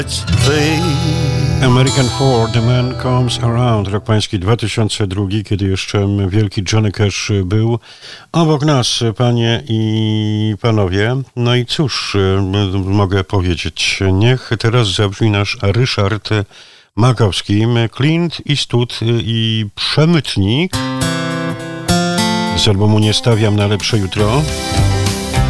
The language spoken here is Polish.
American Four, The Man Comes Around, rok pański 2002, kiedy jeszcze wielki Johnny Cash był obok nas, panie i panowie. No i cóż, mogę powiedzieć, niech teraz zabrzmi nasz Ryszard Makowski, Clint Eastwood i Przemytnik z albumu Nie stawiam na lepsze jutro.